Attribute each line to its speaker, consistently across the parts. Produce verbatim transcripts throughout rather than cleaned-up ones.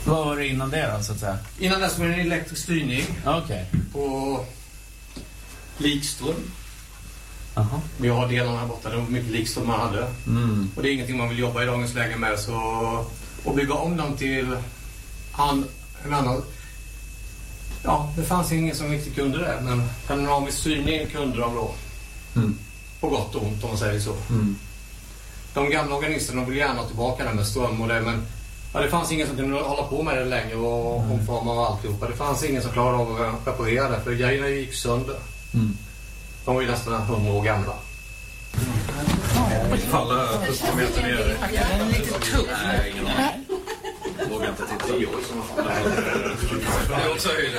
Speaker 1: Vad var det innan det då, så att säga?
Speaker 2: Innan dess var det en elektrisk styrning.
Speaker 1: Okej. Okay.
Speaker 2: På likström.
Speaker 1: Aha.
Speaker 2: Vi har delarna här borta, det var mycket likström man hade.
Speaker 1: Mm.
Speaker 2: Och det är ingenting man vill jobba i dagens läge med. Så att bygga om dem till an, en annan... Ja, det fanns ingen som riktigt kunde det. Men panoramisk styrning kunde de då.
Speaker 1: Mm.
Speaker 2: På gott och ont om man säger så.
Speaker 1: Mm.
Speaker 2: De gamla organisterna vill gärna tillbaka där med ström och det, men ja, det fanns ingen som kunde hålla på med det längre och mm. omforma och alltihopa. Det fanns ingen som klarade av att reparera det, för grejerna gick sönder. Mm. De var ju nästan hundra år gamla.
Speaker 3: Mm. Falla första meter ner.
Speaker 4: Den är lite tuff.
Speaker 3: Nej, ingen aning. Vågar inte till tio år som man det är också höjden.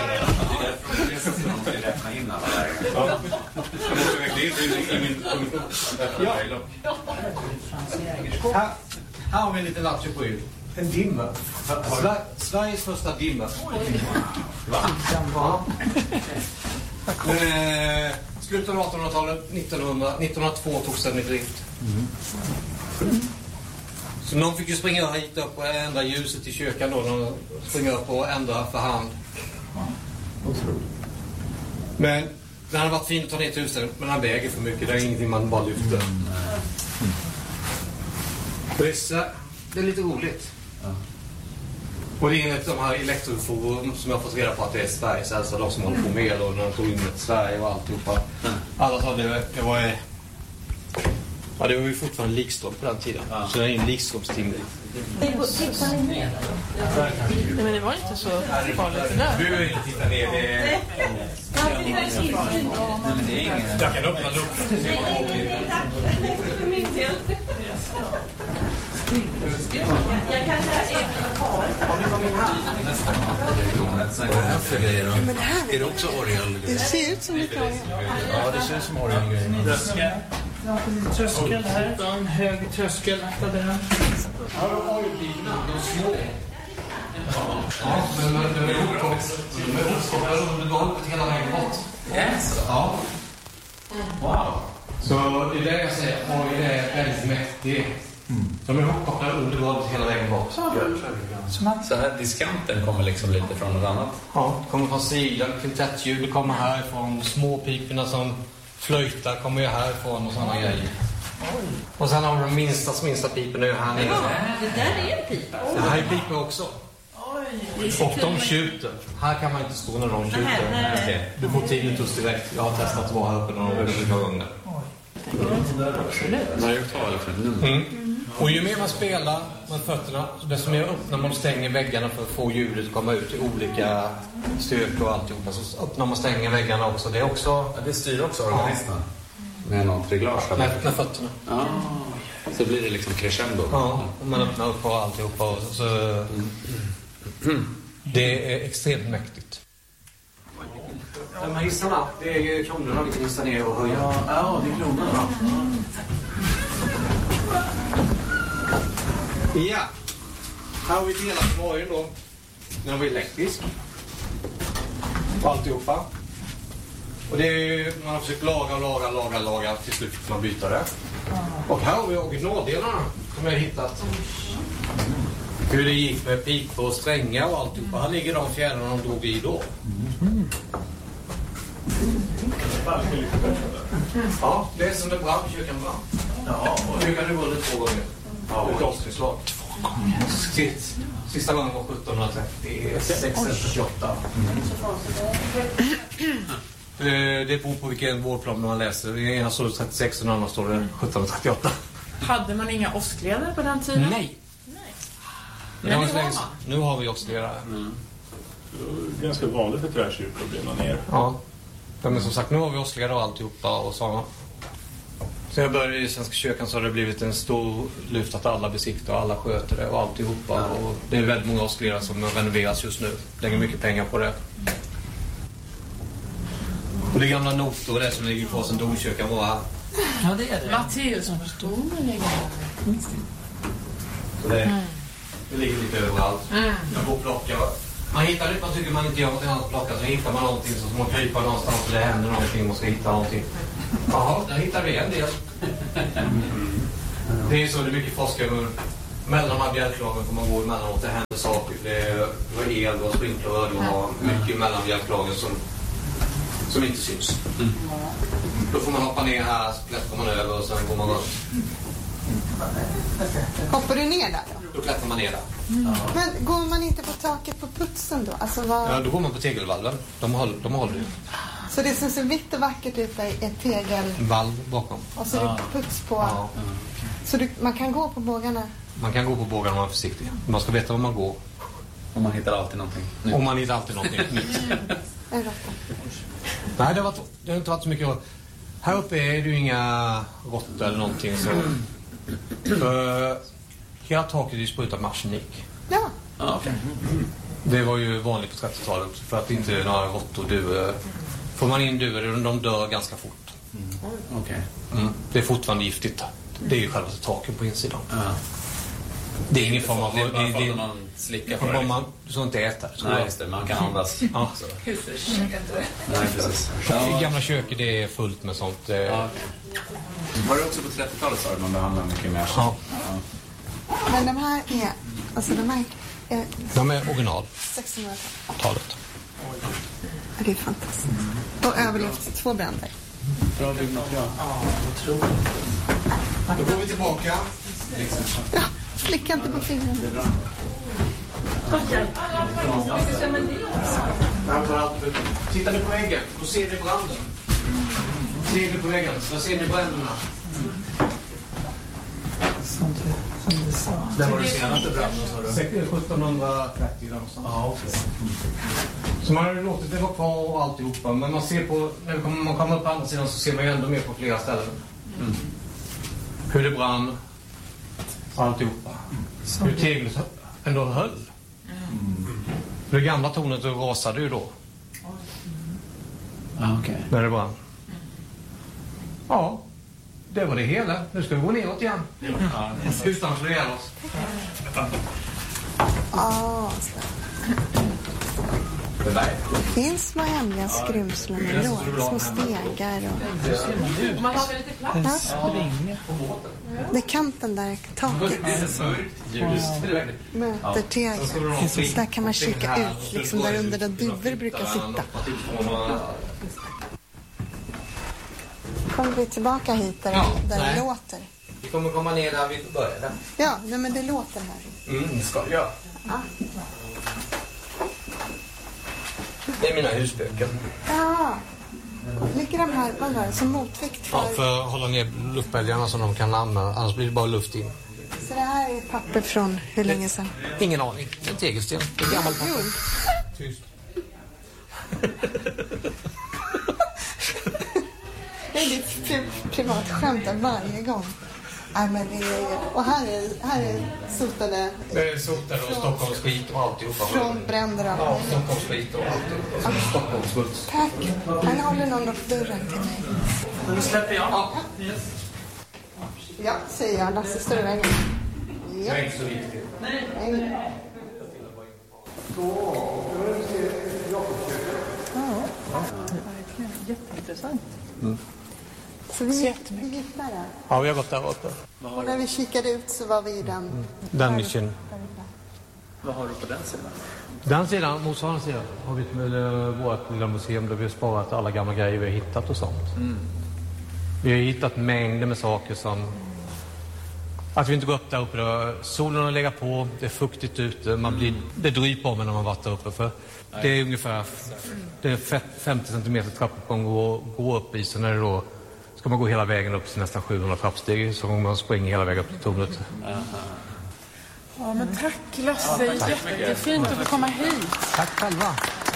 Speaker 2: Här, här har vi en liten Lattjo sju. En dimmer. Sver- Sveriges första dimmer. Va? Ja. Men, eh, slutet av artonhundratalet, nittonhundra, nittonhundratvå togs den i drift. Mm. Så någon fick ju springa hit upp och ändra ljuset i kyrkan då. De springer upp och ändra för hand. Men den hade varit fin att ta ner till huset, men den väger för mycket. Det är ingenting man bara lyfter. Mm. Det, är så, det är lite roligt. Ja. Och det är enligt de här elektroforum som jag har fått reda på att det är Sveriges äldsta, de som håller på med och när de tog in ett Sverige och alltihopa. Mm. Alla sa det, det var... Ja, det var ju fortfarande likström på den tiden. Ja. Så det är en likströmsting.
Speaker 4: Nej, men det var inte så farligt där.
Speaker 2: Du vill inte titta ner. Det är... Jag kan öppna luckan.
Speaker 4: Jag kan
Speaker 3: Är det också orgel?
Speaker 4: Det ser ut som lite orgel.
Speaker 3: Ja, det ser ut som orgel.
Speaker 5: Tröskel här, en hög tröskel.
Speaker 2: Ja, de har ju bilarna, de små. Ja, men de är uppkopplade under golvet hela vägen bort.
Speaker 1: Yes.
Speaker 2: Ja.
Speaker 1: Wow.
Speaker 2: Så det är det jag säger, oj, det är väldigt mäktigt. Mm. De är uppkopplade under golvet hela vägen bort.
Speaker 1: Så här diskanten kommer liksom lite från något annat?
Speaker 2: Ja, kommer från sidan, kvintettljud kommer härifrån, småpiporna som flöjtar kommer ju härifrån och sådana grejer. Och sen har vi de minsta, minsta piporna nu här nere.
Speaker 4: Ja, det där är en pipa.
Speaker 2: Det här är pipor också. Och de tjuter. Här kan man inte stå när de tjuter.
Speaker 4: Nej, nej.
Speaker 2: Du får tinnitus direkt. Jag har testat att vara här uppe några gånger.
Speaker 3: Nej, jag tar det för nu.
Speaker 2: Mm. Och ju mer man spelar med fötterna, desto mer öppnar man och stänger väggarna för att få ljudet att komma ut i olika styrkor och alltihopa. Så öppnar man och stänger väggarna också. Det är också...
Speaker 1: Ja, det styr också organisten. Ja. Med något reglage.
Speaker 2: Med, med fötterna.
Speaker 1: Ja. Så blir det liksom crescendo.
Speaker 2: Ja, och man öppnar upp och alltihopa. Och så, mm. Det är extremt mäktigt. De här hissarna, det är kronorna vi kan hissa ner och höja.
Speaker 1: Ja, ja, det är kronorna. Mm.
Speaker 2: Ja, här har vi delat varje då. Den var elektrisk. Och alltihopa. Och det är, man har försökt laga och laga, laga, laga. Till slut fick man byta det. Och här har vi originaldelarna som jag har hittat. Hur det gick med pipor och strängar och alltihopa. Här ligger de fjärrarna de drog i då. Mm. Ja, det är som det brann, kyrkan brann. Ja, och kyrkan är vunnit två gånger. Ja, ett avslutslag. Två gånger. Sist, sista gången var sjuttonhundratrettio, sexhundrafyrtioåtta. Mm. Det beror på vilken vårdplan man läser. I ena står det trettiosex och den andra står det sjuttonhundratrettioåtta.
Speaker 5: Hade man inga åskledare på den tiden?
Speaker 2: Nej.
Speaker 5: Nej.
Speaker 2: Men nu, har nu har vi åskledare.
Speaker 3: Mm. Ganska vanligt för träkyrkor att brinna ner.
Speaker 2: Ja. Ja, men som sagt, nu har vi åskledare och alltihopa och så. Så jag började i Svenska kyrkan så har det blivit en stor lyft att alla besiktar och alla sköter det och alltihopa. Ja. Och det är väldigt många åskledare som renoveras just nu. Lägger mycket pengar på det. Och det är gamla noter och det som ligger på sen domkyrkan var här.
Speaker 5: Ja, det är det. Matteus som förstår man ligger här.
Speaker 2: Så det, mm. det ligger lite överallt. Mm. Jag får plocka. Man hittar det, man tycker man inte gör någonting annat att plocka, så hittar man någonting så som man krypar någonstans och det händer någonting och man ska hitta någonting. Jaha, där hittar vi en del. Det är så, det är mycket forskare mellan de här bjälklagen får man gå emellanåt. Det händer saker. Det var el, det var sprinkler, det var mycket mellan bjälklagen som, som inte syns. Mm. Då får man hoppa ner här, så klättrar man över och sen går man runt.
Speaker 6: Hoppar du ner där då?
Speaker 2: Då klättrar man ner där.
Speaker 6: Mm. Men går man inte på taket på putsen då? Alltså vad...
Speaker 2: Ja, då går man på tegelvalven. De håller, de håller ju.
Speaker 6: Så det som ser vitt och vackert ut är ett tegelvalv
Speaker 2: bakom.
Speaker 6: Och så är det puts på. Ja. Så du, man kan gå på bågarna?
Speaker 2: Man kan gå på bågarna om man är försiktig. Man ska veta var man går.
Speaker 3: Och man hittar alltid någonting nytt.
Speaker 2: Och man hittar alltid någonting nytt.
Speaker 6: Nej,
Speaker 2: det har, varit, det har inte varit så mycket. Här uppe är det ju inga råttor eller någonting så. För hela taket är ju sprutat med arsenik.
Speaker 6: Ja.
Speaker 3: Ah, okay.
Speaker 2: Det var ju vanligt på trettiotalet för att inte några råttor dör. Får man in duvor, de dör ganska fort.
Speaker 3: Mm. Okay.
Speaker 2: Mm. Det är fortfarande giftigt. Det är ju själva taket på insidan.
Speaker 3: Ja.
Speaker 2: Det är ingen form av...
Speaker 3: Det är bara
Speaker 2: det,
Speaker 3: för
Speaker 2: det,
Speaker 3: att man slickar på det.
Speaker 2: Man, du ska inte äta.
Speaker 3: Nej, just det. Man kan andas.
Speaker 2: Ja.
Speaker 3: Nej, precis.
Speaker 2: I gamla köket det är fullt med sånt. Ja,
Speaker 3: okay. Var det också på trettiotalet så man behandlar mycket mer?
Speaker 2: Ja.
Speaker 6: Ja. Men de här är... Alltså de här är...
Speaker 2: De är original.
Speaker 6: sexhundratalet. Ja, det är fantastiskt. Och överlevt två bränder.
Speaker 3: Bra byggnad. Ja,
Speaker 2: otroligt. Då går vi tillbaka.
Speaker 6: Ja, slicka inte på fingren.
Speaker 3: Det är bra.
Speaker 2: Tittar ni på väggen, då ser ni branden. Ser ni på väggen, då ser ni bränderna.
Speaker 5: Som du, som du sa.
Speaker 2: Det var det senaste branden, sa du? sjuttonhundratrettio någonstans. Ja, okej. Så man har låtit det vara kvar och alltihopa. Men man ser på, när man kommer upp på andra sidan så ser man ju ändå mer på flera ställen. Mm. Hur det brann. Alltihopa. Hur teglet ändå höll. Mm. Det gamla tornet rasade ju då.
Speaker 3: Ah, okay.
Speaker 2: När det brann. Ja, det var det hela. Nu ska vi gå neråt igen. Ja, utan att slå ihjäl oss.
Speaker 6: Ja,
Speaker 2: det där.
Speaker 6: Det finns små hemliga skrymslen i låg, små stegar och...
Speaker 5: Man har väl lite plats?
Speaker 6: Ja. Det är kanten där, taket. Mötertegel. Så där kan man kika ut, liksom där under där duvor brukar sitta. Kommer vi tillbaka hit där,
Speaker 2: ja,
Speaker 6: där
Speaker 2: det
Speaker 6: låter?
Speaker 2: Vi kommer komma ner där vi började.
Speaker 6: Ja, nej, men det låter här.
Speaker 2: Mm, det ska jag.
Speaker 6: Ja.
Speaker 2: Det är mina husböcker.
Speaker 6: Ja. Ligger de här, vad var det, som motvikt för...
Speaker 2: Ja, för att hålla ner luftbälgarna som de kan använda. Annars blir det bara luft in.
Speaker 6: Så det här är papper från hur länge sedan?
Speaker 2: Ingen aning. En tegelsten. Det är gammalt papper. Tyst.
Speaker 6: Det är ditt pri- privat skämt varje gång. Nej, men det är, och här är, här är sotade...
Speaker 2: Det är sotade och Stockholms skit och alltihopa.
Speaker 6: Från bränder och
Speaker 2: ja, Stockholms skit och alltihopa. Ah. Stockholms smuts.
Speaker 6: Tack. Han håller någon upp dörren till mig.
Speaker 5: Nu släpper jag.
Speaker 6: Ja, ja säger jag. Lasse, står i vägen. Ja.
Speaker 2: Det är inte så viktigt.
Speaker 6: Nej.
Speaker 5: Ja, verkligen. Jätteintressant.
Speaker 2: Mm.
Speaker 6: Så vi gick där.
Speaker 2: Ja, vi har gått där uppe.
Speaker 6: Och när vi kikade ut så var vi i den... Mm.
Speaker 2: Den nischen.
Speaker 3: Vad har du på den sidan?
Speaker 2: Den sidan, motsvarande sidan, har vi med vårt lilla museum där vi har sparat alla gamla grejer vi har hittat och sånt. Mm. Vi har hittat mängder med saker som... Att vi inte går upp där uppe, då solen har legat på, det är fuktigt ute, man blir, det dryper om när man varit där uppe. För det är ungefär det är femtio centimeter trappuppgång att gå upp i, så när det då ska man gå hela vägen upp till nästan sjuhundra trappsteg så man springer hela vägen upp till tornet.
Speaker 5: Ja, men tack Lasse, ja, tack. Jättefint att få komma hit.
Speaker 2: Tack själva.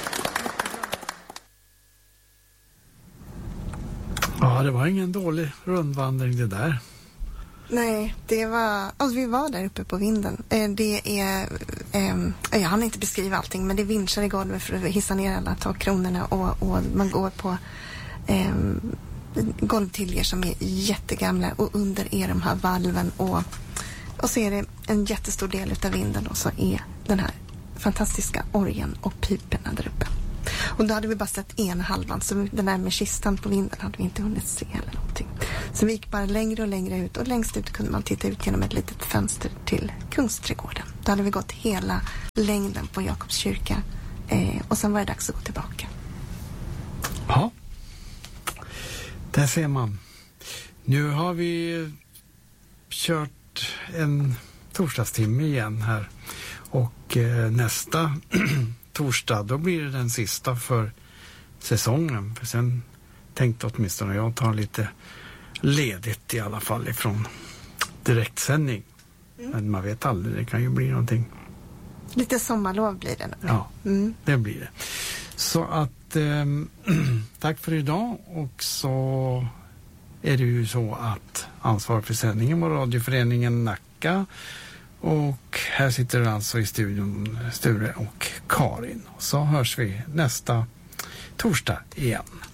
Speaker 7: Ja, det var ingen dålig rundvandring det där.
Speaker 6: Nej, det var... Alltså, vi var där uppe på vinden. Det är... Eh, jag hann inte beskriva allting, men det är vinschar i golvet för att hissa ner alla takkronorna och, och man går på eh, golvtiljer som är jättegamla och under är de här valven och, och så är det en jättestor del av vinden och så är den här fantastiska orgen och piperna där uppe. Och då hade vi bara sett ena halvan, så den där med kistan på vinden hade vi inte hunnit se eller någonting. Så vi gick bara längre och längre ut och längst ut kunde man titta ut genom ett litet fönster till Kungsträdgården. Då hade vi gått hela längden på Jakobs kyrka eh, och sen var det dags att gå tillbaka.
Speaker 7: Ja, där ser man. Nu har vi kört en torsdagstimme igen här och eh, nästa torsdag då blir det den sista för säsongen. För sen tänkte åtminstone jag ta lite ledigt i alla fall ifrån direktsändning. Mm. Men man vet aldrig, det kan ju bli någonting.
Speaker 6: Lite sommarlov blir det.
Speaker 7: Ja,
Speaker 6: mm.
Speaker 7: det blir det. Så att eh, tack för idag och så är det ju så att ansvar för sändningen var radioföreningen Nacka och här sitter alltså i studion Sture och Karin. Så hörs vi nästa torsdag igen.